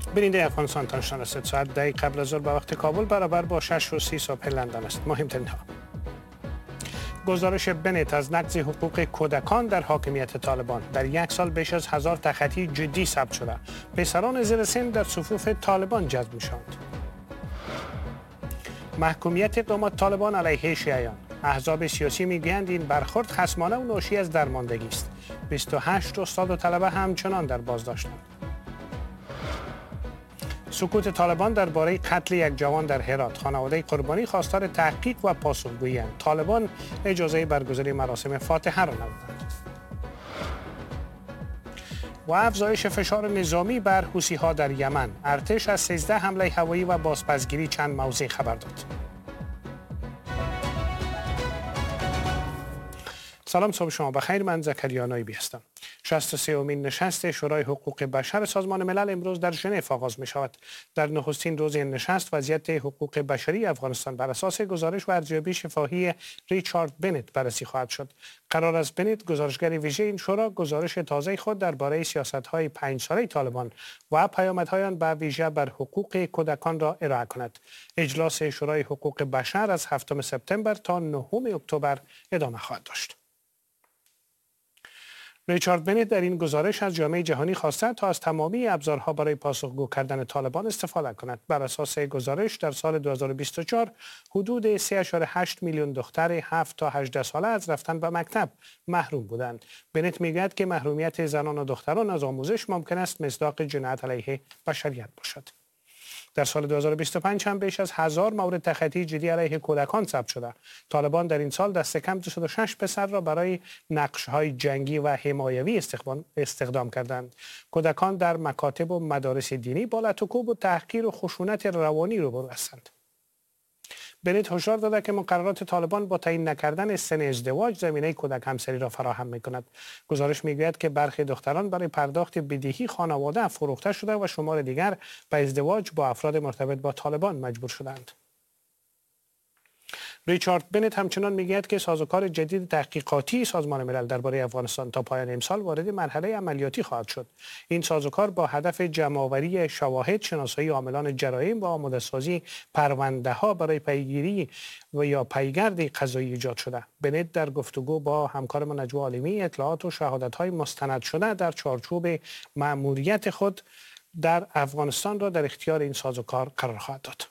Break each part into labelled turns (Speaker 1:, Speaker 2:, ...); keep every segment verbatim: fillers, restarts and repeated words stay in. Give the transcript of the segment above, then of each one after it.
Speaker 1: بیننده افغانستان تنشان است. ساعت ده قبل از ظهر به وقت کابل برابر با شش و سی صبح لندن است. مهمترین ها: گزارش بنت از نقض حقوق کودکان در حاکمیت طالبان. در یک سال بیش از هزار تخطی جدی ثبت شده. پسران زیر سن در صفوف طالبان جذب می‌شوند. محکومیت اقدامات طالبان علیه شیعیان. احزاب سیاسی میگویند این برخورد خصمانه و ناشی از درماندگی است. بیست و هشت استاد و طلبه همچنان در بازداشتند. سکوت طالبان درباره قتل یک جوان در هرات. خانواده قربانی خواستار تحقیق و پاسخگویی اند. طالبان اجازه برگزاری مراسم فاتحه را ندادند. و افزایش فشار نظامی بر حوثی‌ها در یمن. ارتش از سیزده حمله هوایی و بازپسگیری چند موضع خبر داد. سلام، صبح شما بخیر. من زکریا نایبی هستم. شصت و سومین نشست شورای حقوق بشر سازمان ملل امروز در ژنو آغاز می شود. در نخستین روز این نشست وضعیت حقوق بشری افغانستان بر اساس گزارش و ارزیابی شفاهی ریچارد بنت بررسی خواهد شد. قرار است بنت، گزارشگر ویژه این شورا، گزارش تازه خود درباره سیاست‌های پنج ساله طالبان و پیامدهای آن به ویژه بر حقوق کودکان را ارائه کند. اجلاس شورای حقوق بشر از هفتم سپتامبر تا نهم اکتبر ادامه خواهد داشت. ریچارد بنت در این گزارش از جامعه جهانی خواسته تا از تمامی ابزارها برای پاسخگو کردن طالبان استفاده کند. بر اساس گزارش در سال دو هزار و بیست و چهار حدود سه و هشت میلیون دختر هفت تا هجده ساله از رفتن به مکتب محروم بودند. بنت میگوید که محرومیت زنان و دختران از آموزش ممکن است مصداق جنایت علیه بشریت باشد. در سال دو هزار و بیست و پنج هم بیش از هزار مورد تخطی جدی علیه کودکان ثبت شده. طالبان در این سال دست کم دویست و شش پسر را برای نقش‌های جنگی و حمایوی استخدام کردند. کودکان در مکاتب و مدارس دینی با لطوکوب و تحقیر و خشونت روانی روبرو هستند. بنت هشدار داده که مقررات طالبان با تعیین نکردن سن ازدواج زمینه کودک همسری را فراهم می‌کند. گزارش می‌گوید که برخی دختران برای پرداخت بدهی خانواده فروخته شده و شمار دیگر به ازدواج با افراد مرتبط با طالبان مجبور شدند. ریچارد بنت همچنان میگوید که سازوکار جدید تحقیقاتی سازمان ملل درباره افغانستان تا پایان امسال وارد مرحله عملیاتی خواهد شد. این سازوکار با هدف جمع‌آوری شواهد، شناسایی عاملان جرایم و آماده‌سازی پرونده‌ها برای پیگیری و یا پیگرد قضایی ایجاد شده. بنت در گفتگو با همکارمان نجوا عالمی اطلاعات و شهادت‌های مستند شده در چارچوب مأموریت خود در افغانستان را در اختیار این سازوکار قرار خواهد داد.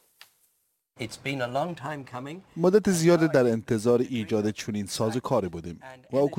Speaker 2: مدت زیادی در انتظار ایجاد چنین سازوکاری بودیم و